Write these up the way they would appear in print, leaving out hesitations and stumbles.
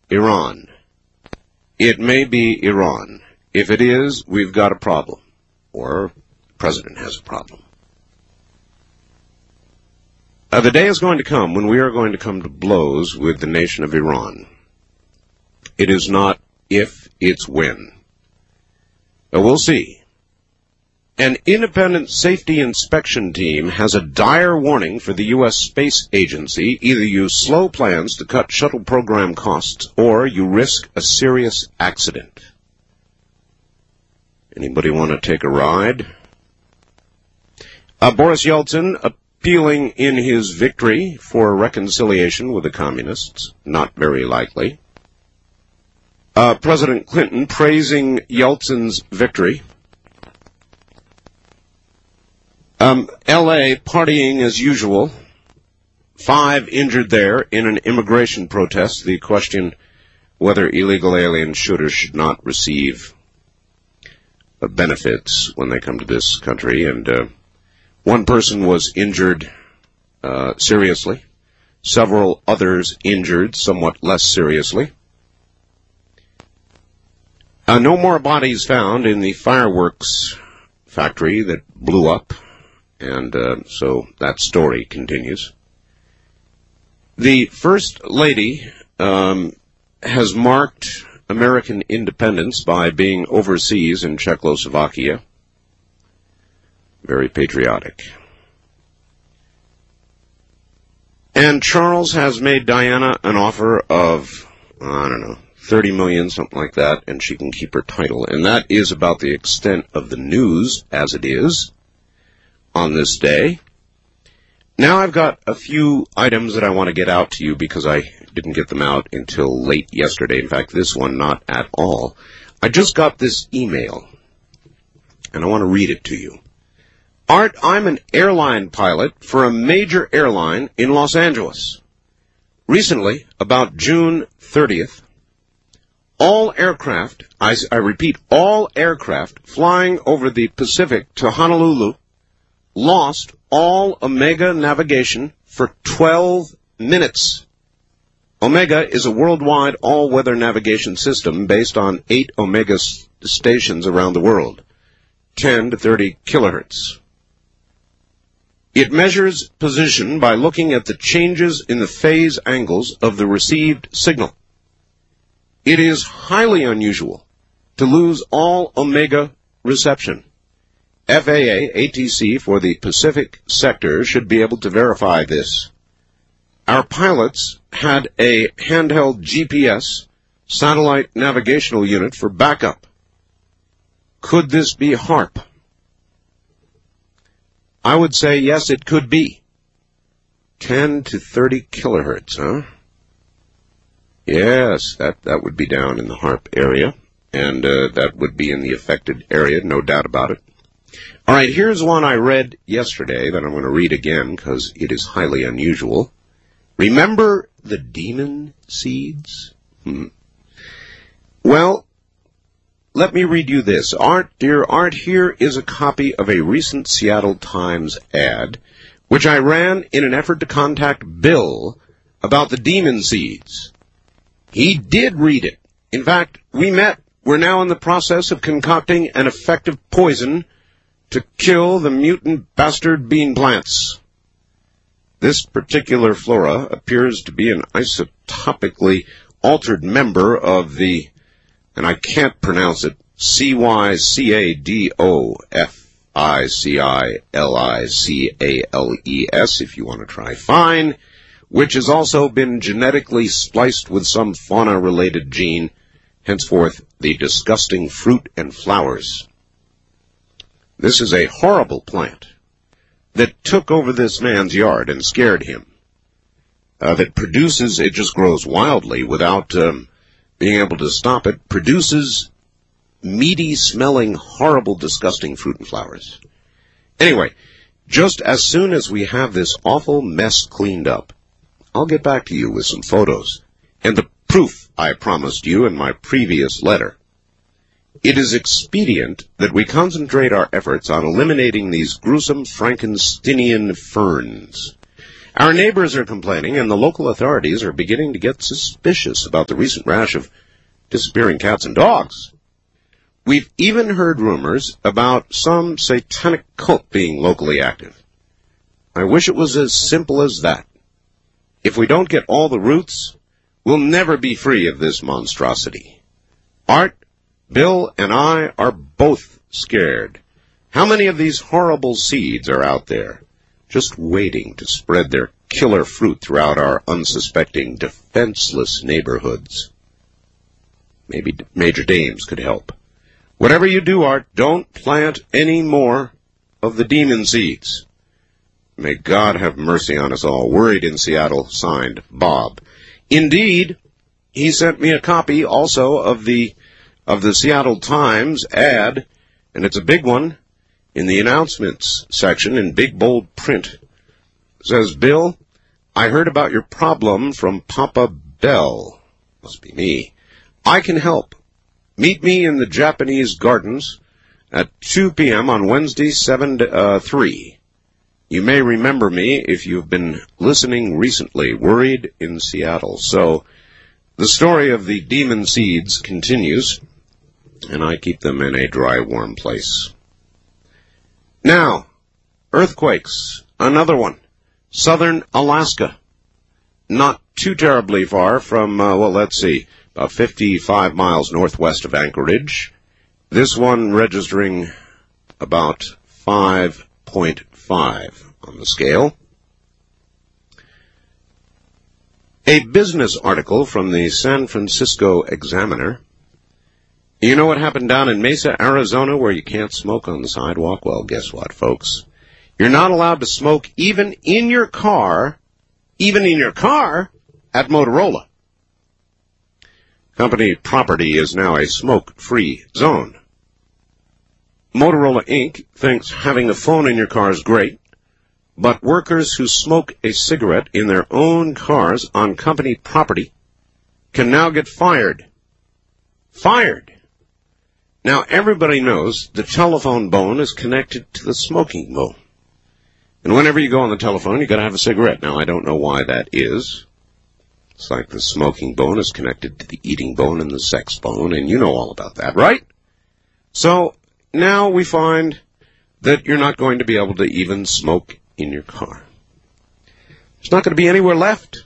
Iran. It may be Iran. If it is, we've got a problem. Or the president has a problem. The day is going to come when we are going to come to blows with the nation of Iran. It is not if, it's when. We'll see. An independent safety inspection team has a dire warning for the U.S. Space Agency. Either you slow plans to cut shuttle program costs, or you risk a serious accident. Anybody want to take a ride? Boris Yeltsin appealing in his victory for reconciliation with the communists. Not very likely. President Clinton praising Yeltsin's victory. L.A. partying as usual. 5 injured there in an immigration protest. The question whether illegal aliens should or should not receive benefits when they come to this country. And one person was injured seriously. Several others injured somewhat less seriously. No more bodies found in the fireworks factory that blew up, and so that story continues. The First Lady has marked American independence by being overseas in Czechoslovakia. Very patriotic. And Charles has made Diana an offer of, I don't know, $30 million, something like that, and she can keep her title. And that is about the extent of the news as it is on this day. Now I've got a few items that I want to get out to you because I didn't get them out until late yesterday. In fact, this one not at all. I just got this email, and I want to read it to you. Art, I'm an airline pilot for a major airline in Los Angeles. Recently, about June 30th, all aircraft, I repeat, all aircraft flying over the Pacific to Honolulu lost all Omega navigation for 12 minutes. Omega is a worldwide all-weather navigation system based on 8 Omega stations around the world, 10 to 30 kilohertz. It measures position by looking at the changes in the phase angles of the received signal. It is highly unusual to lose all Omega reception. FAA ATC for the Pacific sector should be able to verify this. Our pilots had a handheld GPS satellite navigational unit for backup. Could this be HARP? I would say yes, it could be. 10 to 30 kilohertz, huh? Yes, that would be down in the HARP area, and that would be in the affected area, no doubt about it. All right, here's one I read yesterday that I'm going to read again because it is highly unusual. Remember the demon seeds? Well, let me read you this. Art, dear Art, here is a copy of a recent Seattle Times ad, which I ran in an effort to contact Bill about the demon seeds. He did read it. In fact, we met. We're now in the process of concocting an effective poison to kill the mutant bastard bean plants. This particular flora appears to be an isotopically altered member of the, and I can't pronounce it, CYCADOFICILICALES, if you want to try, fine, which has also been genetically spliced with some fauna-related gene, henceforth the disgusting fruit and flowers. This is a horrible plant that took over this man's yard and scared him, that produces, it just grows wildly without being able to stop it, produces meaty-smelling, horrible, disgusting fruit and flowers. Anyway, just as soon as we have this awful mess cleaned up, I'll get back to you with some photos and the proof I promised you in my previous letter. It is expedient that we concentrate our efforts on eliminating these gruesome Frankensteinian ferns. Our neighbors are complaining, and the local authorities are beginning to get suspicious about the recent rash of disappearing cats and dogs. We've even heard rumors about some satanic cult being locally active. I wish it was as simple as that. If we don't get all the roots, we'll never be free of this monstrosity. Art, Bill, and I are both scared. How many of these horrible seeds are out there, just waiting to spread their killer fruit throughout our unsuspecting, defenseless neighborhoods? Maybe Major Dames could help. Whatever you do, Art, don't plant any more of the demon seeds. May God have mercy on us all. Worried in Seattle, signed, Bob. Indeed, he sent me a copy also of the Seattle Times ad, and it's a big one, in the announcements section in big bold print. It says, Bill, I heard about your problem from Papa Bell. Must be me. I can help. Meet me in the Japanese Gardens at 2 p.m. on Wednesday, 7-3. You may remember me if you've been listening recently. Worried in Seattle. So the story of the demon seeds continues, and I keep them in a dry, warm place. Now, earthquakes. Another one. Southern Alaska. Not too terribly far from, about 55 miles northwest of Anchorage. This one registering about 5.5 on the scale. A business article from the San Francisco Examiner. You know what happened down in Mesa, Arizona, where you can't smoke on the sidewalk? Well, guess what, folks? You're not allowed to smoke even in your car at Motorola. Company property is now a smoke-free zone. Motorola Inc. thinks having a phone in your car is great, but workers who smoke a cigarette in their own cars on company property can now get fired. Fired! Now, everybody knows the telephone bone is connected to the smoking bone. And whenever you go on the telephone, you've got to have a cigarette. Now, I don't know why that is. It's like the smoking bone is connected to the eating bone and the sex bone, and you know all about that, right? So now we find that you're not going to be able to even smoke in your car. There's not going to be anywhere left.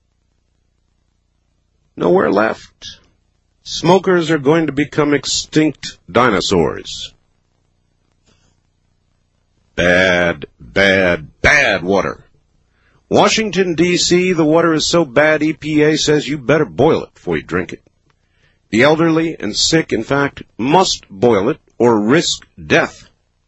Nowhere left. Smokers are going to become extinct dinosaurs. Bad, bad, bad water. Washington, D.C., the water is so bad EPA says you better boil it before you drink it. The elderly and sick, in fact, must boil it or risk death.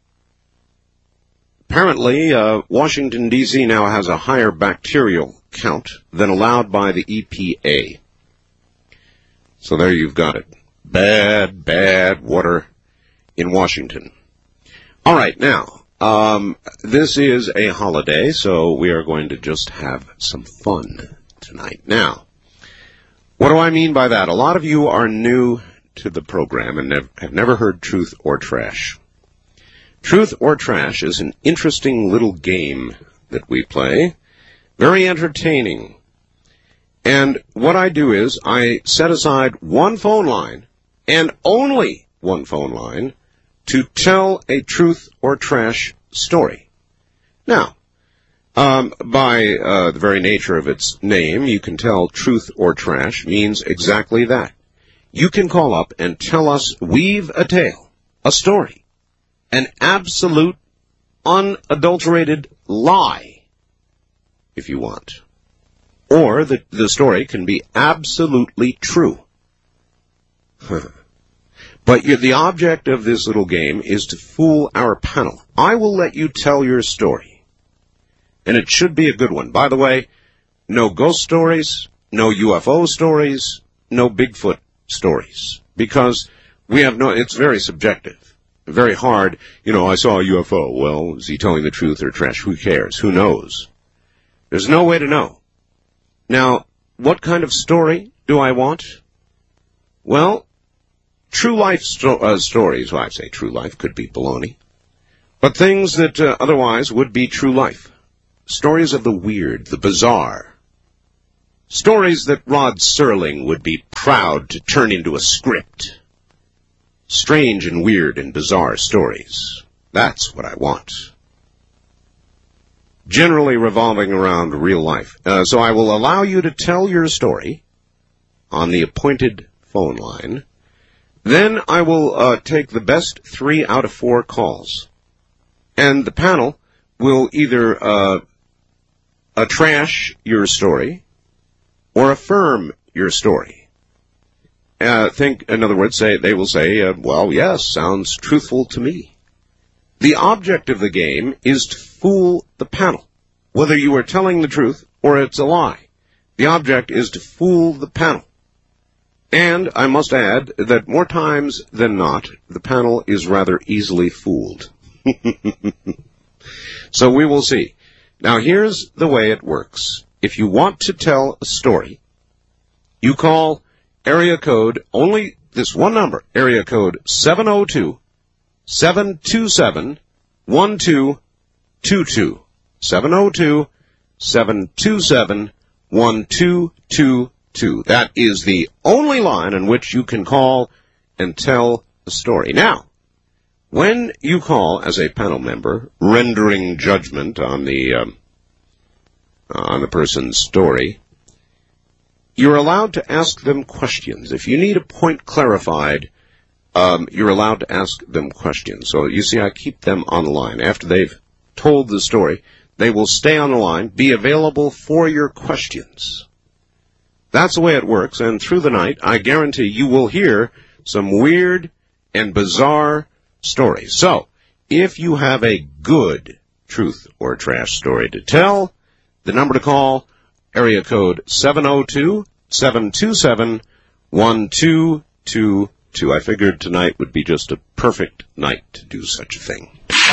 Apparently, Washington, D.C. now has a higher bacterial count than allowed by the EPA. So there you've got it. Bad, bad water in Washington. All right, now, this is a holiday, so we are going to just have some fun tonight. Now, what do I mean by that? A lot of you are new to the program and have never heard Truth or Trash. Truth or Trash is an interesting little game that we play, very entertaining. And what I do is I set aside one phone line, and only one phone line, to tell a truth or trash story. Now, by the very nature of its name, you can tell truth or trash means exactly that. You can call up and tell us, weave a tale, a story, an absolute, unadulterated lie, if you want. Or the story can be absolutely true. But the object of this little game is to fool our panel. I will let you tell your story. And it should be a good one. By the way, no ghost stories, no UFO stories, no Bigfoot stories. Because it's very subjective. Very hard. I saw a UFO. Well, is he telling the truth or trash? Who cares? Who knows? There's no way to know. Now, what kind of story do I want? Well, true life stories. Well, I say true life, could be baloney. But things that otherwise would be true life. stories of the weird, the bizarre. Stories that Rod Serling would be proud to turn into a script. Strange and weird and bizarre stories. That's what I want. Generally revolving around real life. So I will allow you to tell your story on the appointed phone line. Then I will take the best 3 out of 4 calls. And the panel will either trash your story or affirm your story. In other words, they will say, well, yes, sounds truthful to me. The object of the game is to fool the panel, whether you are telling the truth or it's a lie. The object is to fool the panel. And I must add that more times than not, the panel is rather easily fooled. So we will see. Now here's the way it works. If you want to tell a story, you call area code, only this one number, area code 702-727-1222. 702-727-1222. That is the only line in which you can call and tell a story. Now, when you call as a panel member, rendering judgment on the person's story, you're allowed to ask them questions. If you need a point clarified, you're allowed to ask them questions. So you see, I keep them on the line. After they've told the story, they will stay on the line, be available for your questions. That's the way it works, and through the night, I guarantee you will hear some weird and bizarre stories. So, if you have a good truth or trash story to tell, the number to call, area code 702-727-1222. I figured tonight would be just a perfect night to do such a thing.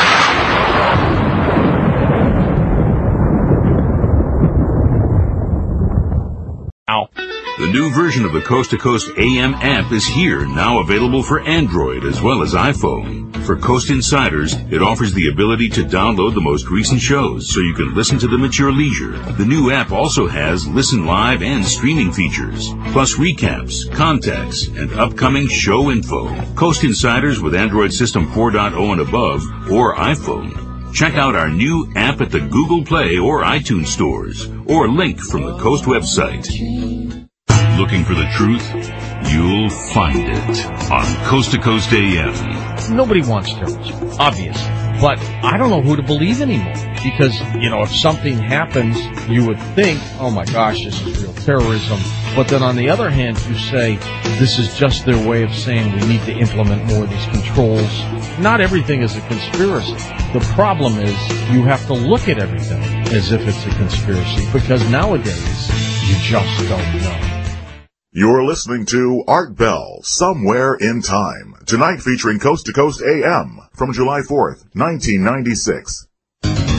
The new version of the Coast to Coast AM app is here, now available for Android as well as iPhone. For Coast Insiders, it offers the ability to download the most recent shows so you can listen to them at your leisure. The new app also has listen live and streaming features, plus recaps, contacts, and upcoming show info. Coast Insiders with Android System 4.0 and above, or iPhone. Check out our new app at the Google Play or iTunes stores, or link from the Coast website. Looking for the truth? You'll find it on Coast to Coast AM. Nobody wants terrorism, obviously. But I don't know who to believe anymore. Because, if something happens, you would think, oh my gosh, this is real terrorism. But then on the other hand, you say, this is just their way of saying we need to implement more of these controls. Not everything is a conspiracy. The problem is you have to look at everything as if it's a conspiracy, because nowadays you just don't know. You're listening to Art Bell, Somewhere in Time, tonight featuring Coast to Coast AM from July 4th, 1996.